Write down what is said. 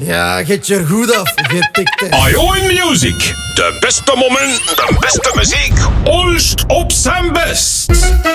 Ja, get je er goed af, getikte. Ion Music. De beste moment, de beste muziek. Olst op zijn best.